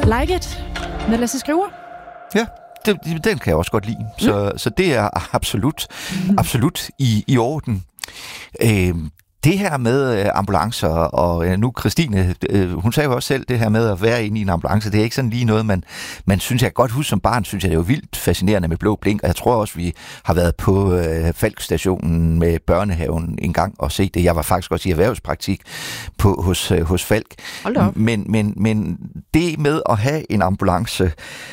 Like It med Lasse Skriver. Ja, den kan jeg også godt lide. Så det er absolut i orden. Det her med ambulancer, og nu Christine, hun sagde jo også selv det her med at være inde i en ambulance, det er ikke sådan lige noget, man synes, jeg godt huske som barn, synes jeg, det er jo vildt fascinerende med blå blink, og jeg tror også, vi har været på Falk-stationen med børnehaven en gang og set det. Jeg var faktisk også i erhvervspraktik hos Falk. Men det med at have en ambulance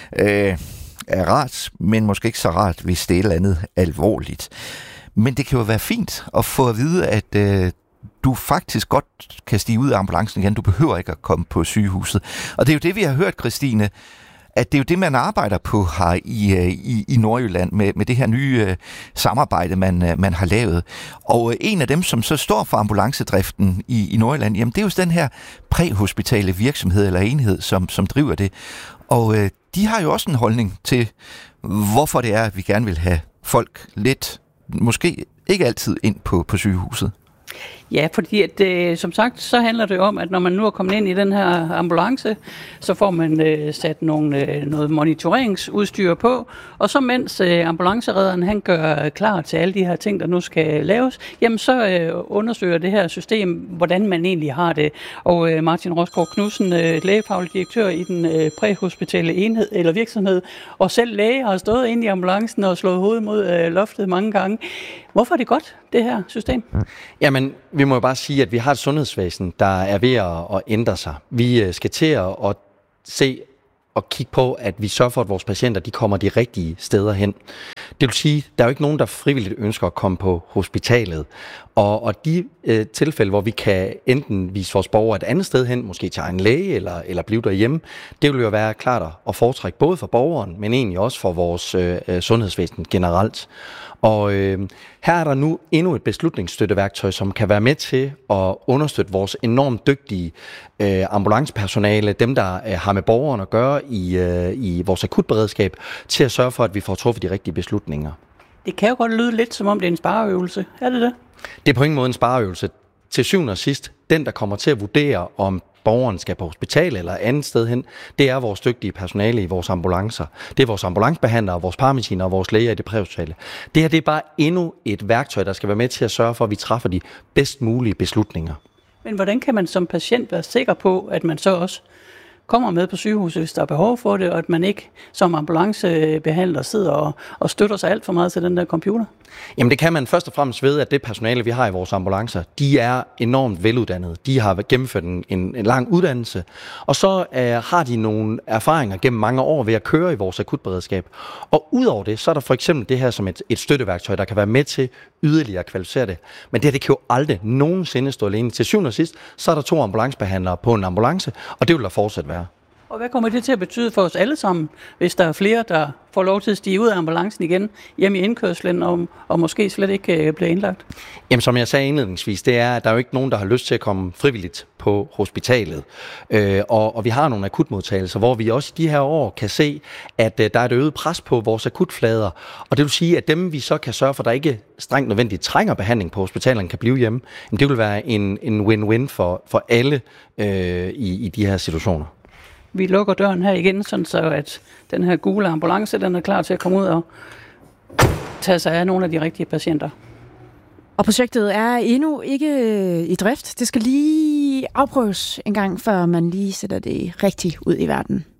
er rart, men måske ikke så rart, hvis det er et eller andet alvorligt. Men det kan jo være fint at få at vide, at du faktisk godt kan stige ud af ambulancen igen. Du behøver ikke at komme på sygehuset. Og det er jo det, vi har hørt, Christine, at det er jo det, man arbejder på her i Nordjylland med det her nye samarbejde, man har lavet. Og en af dem, som så står for ambulancedriften i Nordjylland, jamen det er jo den her præhospitale virksomhed eller enhed, som driver det. Og de har jo også en holdning til, hvorfor det er, at vi gerne vil have folk lidt, måske ikke altid ind på sygehuset. Ja, fordi at, som sagt, så handler det om, at når man nu er kommet ind i den her ambulance, så får man sat noget monitoreringsudstyr på, og så mens ambulanceredderen han gør klar til alle de her ting, der nu skal laves, jamen så undersøger det her system, hvordan man egentlig har det. Og Martin Rosgaard Knudsen, lægefaglig direktør i den præhospitale enhed eller virksomhed, og selv læge har stået inde i ambulancen og slået hovedet mod loftet mange gange. Hvorfor er det godt, det her system? Jamen, vi må jo bare sige, at vi har et sundhedsvæsen, der er ved at ændre sig. Vi skal til at se og kigge på, at vi sørger for, at vores patienter de kommer de rigtige steder hen. Det vil sige, der er jo ikke nogen, der frivilligt ønsker at komme på hospitalet. Og de tilfælde, hvor vi kan enten vise vores borgere et andet sted hen, måske til egen læge eller blive derhjemme, det vil jo være klart at foretrække både for borgeren, men egentlig også for vores sundhedsvæsen generelt. Og her er der nu endnu et beslutningsstøtteværktøj, som kan være med til at understøtte vores enormt dygtige ambulancepersonale, dem der har med borgerne at gøre i vores akutberedskab, til at sørge for, at vi får truffet de rigtige beslutninger. Det kan jo godt lyde lidt, som om det er en spareøvelse. Er det det? Det er på ingen måde en spareøvelse. Til syvende og sidst, den der kommer til at vurdere, om borgeren skal på hospital eller andet sted hen, det er vores dygtige personale i vores ambulancer. Det er vores ambulancebehandlere, vores paramedicinere og vores læger i det præhospitale. Det her det er bare endnu et værktøj, der skal være med til at sørge for, at vi træffer de bedst mulige beslutninger. Men hvordan kan man som patient være sikker på, at man så også kommer med på sygehuset, hvis der er behov for det, og at man ikke som ambulancebehandler sidder og støtter sig alt for meget til den der computer? Jamen det kan man først og fremmest ved, at det personale, vi har i vores ambulancer, de er enormt veluddannede. De har gennemført en lang uddannelse, og så har de nogle erfaringer gennem mange år ved at køre i vores akutberedskab. Og udover det, så er der for eksempel det her som et støtteværktøj, der kan være med til yderligere at kvalificere det. Men det kan jo aldrig nogensinde stå alene. Til syvende og sidst, så er der 2 ambulancebehandlere på en ambulance, og det vil der fortsat være. Og hvad kommer det til at betyde for os alle sammen, hvis der er flere, der får lov til at stige ud af ambulancen igen, hjem i indkørslen, og måske slet ikke bliver indlagt? Jamen, som jeg sagde indledningsvis, det er, at der er jo ikke nogen, der har lyst til at komme frivilligt på hospitalet. Og vi har nogle akutmodtagelser, hvor vi også i de her år kan se, at der er et øget pres på vores akutflader. Og det vil sige, at dem vi så kan sørge for, at der ikke strengt nødvendigt trænger behandling på hospitalerne, kan blive hjemme, jamen, det vil være en win-win for alle i de her situationer. Vi lukker døren her igen, sådan så at den her gule ambulance, den er klar til at komme ud og tage sig af nogle af de rigtige patienter. Og projektet er endnu ikke i drift. Det skal lige afprøves en gang, før man lige sætter det rigtigt ud i verden.